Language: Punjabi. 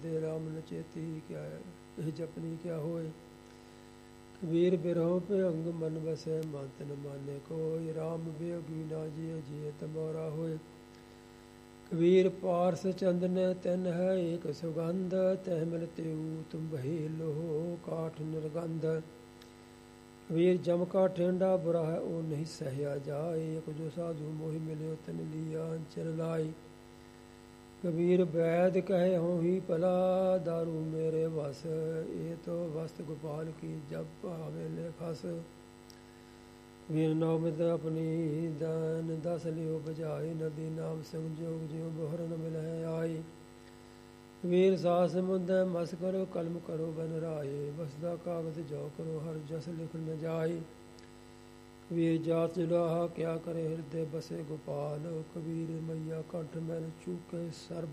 ਜਪਦੇ ਰਾਮ ਨ ਚੇਤੀ ਕਿਆ ਇਹ ਜਪਨੀ ਕਿਆ ਹੋਏ। ਕਬੀਰ ਬਿਰਹੋ ਭਯੰਗ ਮਨ ਵਸੈ ਮੰਤ ਨ ਮਾਨੇ ਕੋਈ। ਰਾਮ ਬਿਯੋਗੀ ਨਾ ਜਿਏ ਜਿਏ ਤਮੋਰਾ ਹੋਏ। ਕਬੀਰ ਪਾਰਸ ਚੰਦਨ ਤਿਨ ਹੈ ਏਕ ਸੁਗੰਧ। ਤਹ ਮਿਲ ਤਿਉ ਤੁਮ ਬਹੀ ਲੋਹ ਕਾਠ ਨਿਰਗੰਧ। ਕਬੀਰ ਜਮ ਕਾ ਠੇਂਡਾ ਬੁਰਾ ਹੈ ਉਹ ਨਹੀਂ ਸਹਿਆ ਜਾਏ। ਇੱਕ ਜੋ ਸਾਧੂ ਮੋਹਿ ਮਿਲਿਓ ਤਿਨ ਲੀਆ ਚਿਰ ਲਾਈ। ਕਬੀਰ ਵੈਦ ਕਹੇ ਹੋਂ ਹੀ ਭਲਾ ਦਾਰੂ ਮੇਰੇ ਵਸ। ਇਹ ਤੋ ਵਸਤ ਗੋਪਾਲ ਕੀ ਜਬ ਭਾਵੇ ਲੈ ਖਸ। ਕਬੀਰ ਨੌਮਿਤ ਆਪਣੀ ਦਾਨ ਦਸ ਲਿਓ ਬਜਾਏ। ਨਦੀ ਨਾਮ ਸੰਜੋਗ ਜਿਉ ਬੋਹਰ ਨ ਮਿਲਹਿ ਆਈ। ਕਬੀਰ ਸਾਸ ਮੁੰਦੈ ਮਸ ਕਰੋ ਕਲਮ ਕਰੋ ਬਨ ਰਾਏ। ਵਸਦਾ ਕਾਗਜ਼ ਜੋ ਕਰੋ ਹਰ ਜਸ ਲਿਖ ਨ ਜਾਏ। ਕਬੀਰ ਜਾਤ ਜੁਲਾਹਾ ਕਿਆ ਕਰੇ ਹਿਰਦੇ ਬਸੇ ਗੋਪਾਲ। ਕਬੀਰ ਮਈਆ ਕੰਠ ਮੈਲ ਚੂਕੇ ਸਰਬ